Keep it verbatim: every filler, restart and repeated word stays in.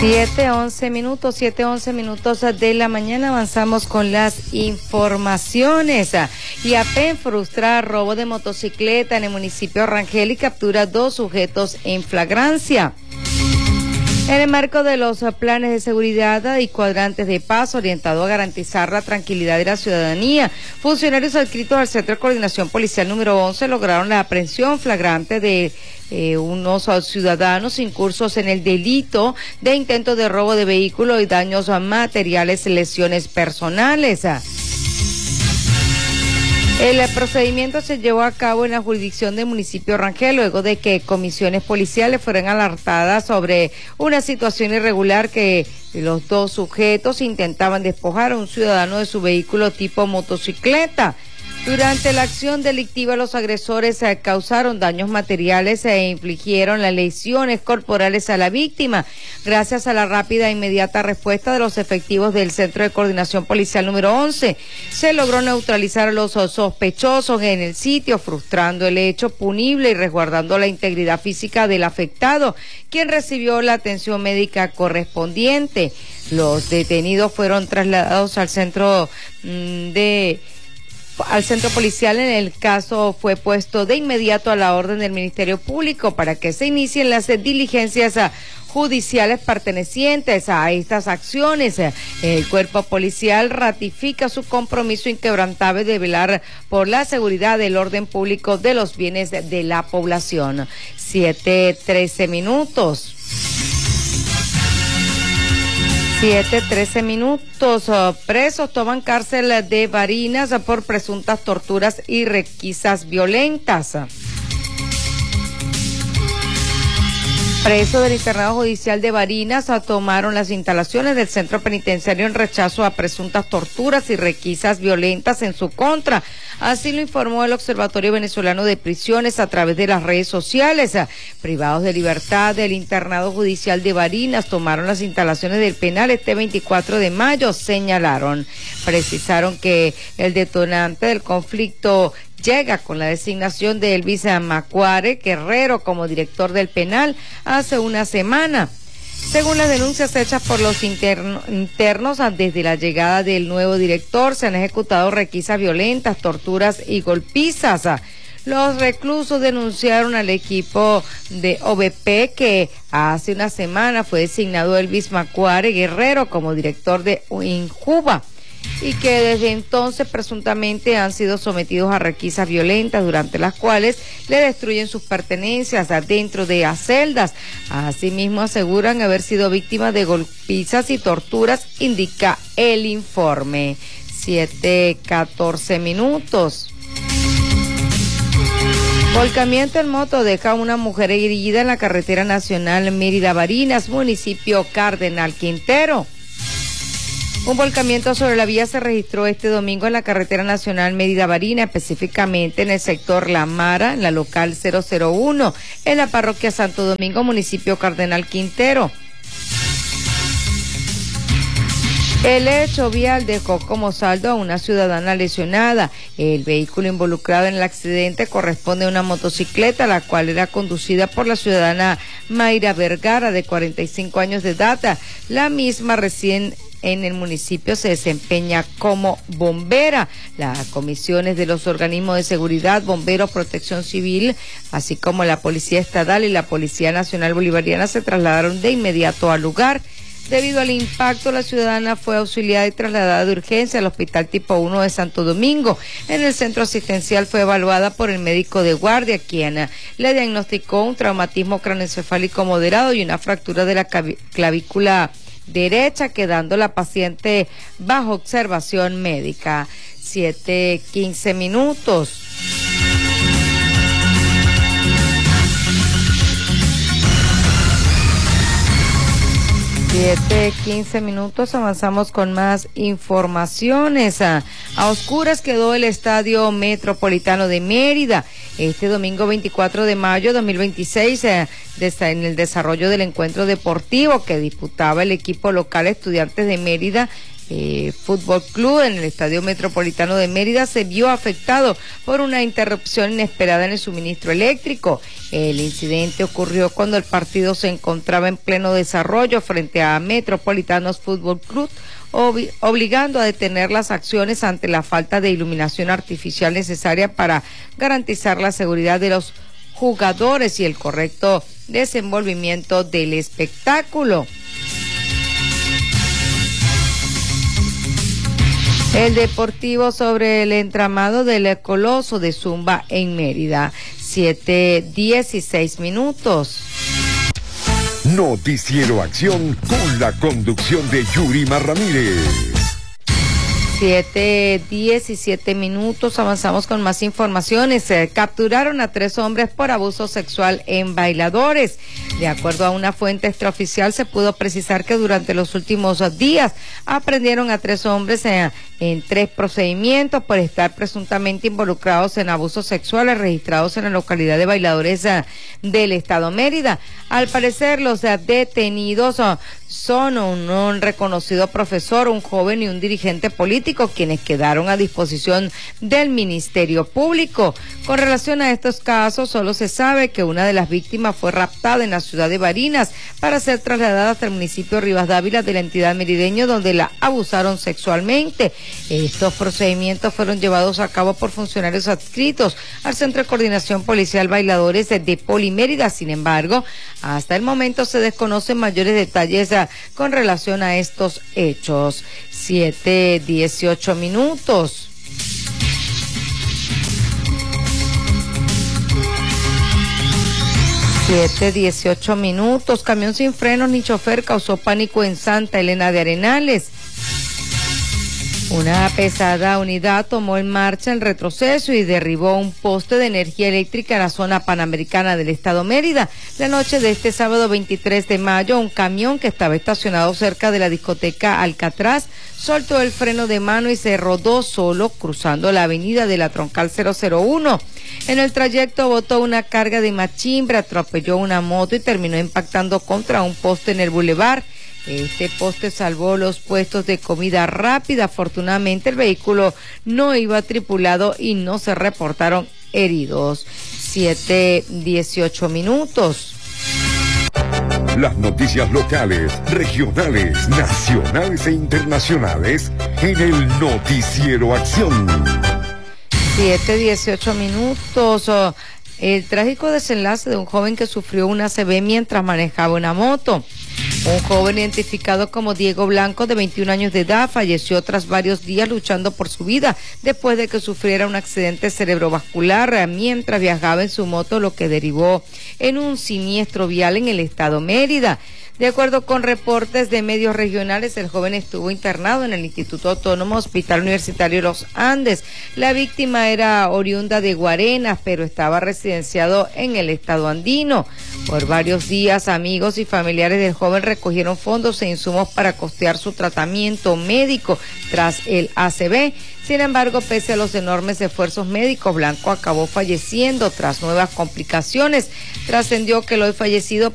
Siete, once minutos, siete, once minutos de la mañana, avanzamos con las informaciones. Y A P E N frustra robo de motocicleta en el municipio de Rangel y captura dos sujetos en flagrancia. En el marco de los planes de seguridad y cuadrantes de paz orientado a garantizar la tranquilidad de la ciudadanía, funcionarios adscritos al Centro de Coordinación Policial número once lograron la aprehensión flagrante de eh, unos ciudadanos incursos en el delito de intento de robo de vehículo y daños materiales, lesiones personales. El procedimiento se llevó a cabo en la jurisdicción del municipio Rangel luego de que comisiones policiales fueran alertadas sobre una situación irregular que los dos sujetos intentaban despojar a un ciudadano de su vehículo tipo motocicleta. Durante la acción delictiva, los agresores eh, causaron daños materiales e infligieron las lesiones corporales a la víctima. Gracias a la rápida e inmediata respuesta de los efectivos del Centro de Coordinación Policial número once, se logró neutralizar a los sospechosos en el sitio, frustrando el hecho punible y resguardando la integridad física del afectado, quien recibió la atención médica correspondiente. Los detenidos fueron trasladados al centro mmm, de... al centro policial. En el caso fue puesto de inmediato a la orden del Ministerio Público para que se inicien las diligencias judiciales pertenecientes a estas acciones. El cuerpo policial ratifica su compromiso inquebrantable de velar por la seguridad del orden público de los bienes de la población. Siete, trece minutos. Siete, trece minutos. Presos toman cárcel de Barinas por presuntas torturas y requisas violentas. Presos del internado judicial de Barinas tomaron las instalaciones del centro penitenciario en rechazo a presuntas torturas y requisas violentas en su contra. Así lo informó el Observatorio Venezolano de Prisiones a través de las redes sociales. Privados de libertad del internado judicial de Barinas tomaron las instalaciones del penal este veinticuatro de mayo, señalaron. Precisaron que el detonante del conflicto llega con la designación de Elvis Macuare Guerrero como director del penal hace una semana. Según las denuncias hechas por los interno, internos, desde la llegada del nuevo director se han ejecutado requisas violentas, torturas y golpizas. Los reclusos denunciaron al equipo de O V P que hace una semana fue designado Elvis Macuare Guerrero como director de Injuba, y que desde entonces presuntamente han sido sometidos a requisas violentas durante las cuales le destruyen sus pertenencias dentro de las celdas. Asimismo aseguran haber sido víctimas de golpizas y torturas, indica el informe. Siete, catorce minutos. Volcamiento en moto deja a una mujer herida en la carretera nacional Mérida-Barinas, municipio Cardenal Quintero. Un volcamiento sobre la vía se registró este domingo en la carretera nacional Mérida-Barinas, específicamente en el sector La Mara, en la local cero cero uno, en la parroquia Santo Domingo, municipio Cardenal Quintero. El hecho vial dejó como saldo a una ciudadana lesionada. El vehículo involucrado en el accidente corresponde a una motocicleta, la cual era conducida por la ciudadana Mayra Vergara, de cuarenta y cinco años de edad. La misma recién en el municipio se desempeña como bombera. Las comisiones de los organismos de seguridad, bomberos, protección civil, así como la Policía Estatal y la Policía Nacional Bolivariana se trasladaron de inmediato al lugar. Debido al impacto, la ciudadana fue auxiliada y trasladada de urgencia al Hospital Tipo uno de Santo Domingo. En el centro asistencial fue evaluada por el médico de guardia, quien le diagnosticó un traumatismo craneoencefálico moderado y una fractura de la clavícula derecha, quedando la paciente bajo observación médica. Siete, quince minutos. Siete, quince minutos, avanzamos con más informaciones. A, a oscuras quedó el Estadio Metropolitano de Mérida este domingo veinticuatro de mayo de dos mil veintiséis, eh, de, en el desarrollo del encuentro deportivo que disputaba el equipo local Estudiantes de Mérida eh, Fútbol Club en el Estadio Metropolitano de Mérida se vio afectado por una interrupción inesperada en el suministro eléctrico. El incidente ocurrió cuando el partido se encontraba en pleno desarrollo frente a Metropolitanos Fútbol Club, ob- obligando a detener las acciones ante la falta de iluminación artificial necesaria para garantizar la seguridad de los jugadores y el correcto desenvolvimiento del espectáculo. El Deportivo sobre el entramado del Coloso de Zumba en Mérida. siete dieciséis minutos. Noticiero Acción con la conducción de Yurima Ramírez. siete diecisiete minutos, avanzamos con más informaciones. Se capturaron a tres hombres por abuso sexual en bailadores. De acuerdo a una fuente extraoficial, se pudo precisar que durante los últimos días aprendieron a tres hombres en, en tres procedimientos por estar presuntamente involucrados en abusos sexuales registrados en la localidad de Bailadores uh, del estado Mérida. Al parecer, los uh, detenidos uh, son un, un reconocido profesor, un joven y un dirigente político, quienes quedaron a disposición del Ministerio Público. Con relación a estos casos, solo se sabe que una de las víctimas fue raptada en la ciudad de Barinas para ser trasladada hasta el municipio de Rivas Dávila de la entidad merideña, donde la abusaron sexualmente. Estos procedimientos fueron llevados a cabo por funcionarios adscritos al Centro de Coordinación Policial Bailadores de Polimérida. Sin embargo, hasta el momento se desconocen mayores detalles a, con relación a estos hechos. siete dieciocho minutos. siete dieciocho minutos. Camión sin frenos ni chofer causó pánico en Santa Elena de Arenales. Una pesada unidad tomó en marcha el retroceso y derribó un poste de energía eléctrica en la zona panamericana del estado Mérida. La noche de este sábado veintitrés de mayo, un camión que estaba estacionado cerca de la discoteca Alcatraz soltó el freno de mano y se rodó solo cruzando la avenida de la Troncal cero cero uno. En el trayecto botó una carga de machimbre, atropelló una moto y terminó impactando contra un poste en el bulevar. Este poste salvó los puestos de comida rápida. Afortunadamente el vehículo no iba tripulado y no se reportaron heridos. siete dieciocho minutos. Las noticias locales, regionales, nacionales e internacionales en el Noticiero Acción. siete dieciocho minutos. Oh, el trágico desenlace de un joven que sufrió una A C V mientras manejaba una moto. Un joven identificado como Diego Blanco, de veintiún años de edad, falleció tras varios días luchando por su vida después de que sufriera un accidente cerebrovascular mientras viajaba en su moto, lo que derivó en un siniestro vial en el estado Mérida. De acuerdo con reportes de medios regionales, el joven estuvo internado en el Instituto Autónomo Hospital Universitario de los Andes. La víctima era oriunda de Guarenas, pero estaba residenciado en el estado andino. Por varios días, amigos y familiares del joven recogieron fondos e insumos para costear su tratamiento médico tras el A C V. Sin embargo, pese a los enormes esfuerzos médicos, Blanco acabó falleciendo tras nuevas complicaciones. Trascendió que el hoy fallecido